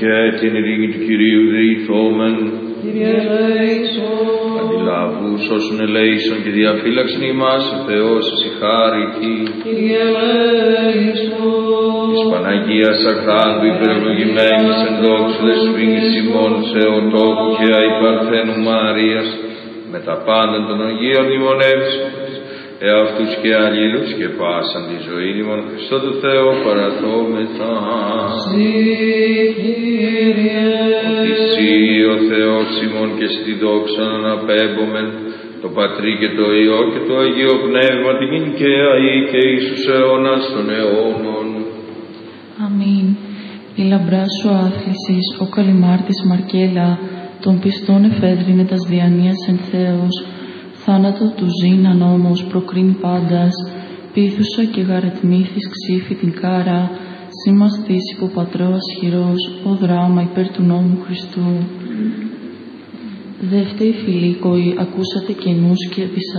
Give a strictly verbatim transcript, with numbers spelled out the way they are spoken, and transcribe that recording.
και την ειρήνη του Κυρίου δεηθόμεν. Κύριε ελέησον. Αντιλάβους όσων ελέησον και διαφύλαξον ημάς ο Θεός εις η χάρητη. Κύριε ελέησον. Της Παναγίας Αχθάντου υπερευλογημένης εν δόξου δε σφίγγης ημών σε οτόκου και αϊπαρθένου Μαρίας, με τα πάντα των Αγίων μνημονεύσιμες, εαυτούς και αλλήλους και πάσαν τη ζωή ημών Χριστό του Θεού παραθόμεθα. Συ, Κύριε. Ότι Συ ο Θεός ημών και στη δόξα αναπέμπομεν, το Πατρί και το Υιό και το Αγίο Πνεύμα την και αεί και εις τους αιώνας των αιώνων. Αμήν. Η λαμπρά σου άθλησης, ο καλυμάρτης Μαρκέλα, των πιστών εφέδρινε τας διανοίας εν Θεός, θάνατο του ζήν ανώμος προκρίνει πάντας, πείθουσα και γαρετμήθης ξύφη την κάρα, σήμαστής υποπατρό ασχυρός, ο δράμα υπέρ του νόμου Χριστού. Δεύτερη φιλίκοοι, ακούσατε καινούς και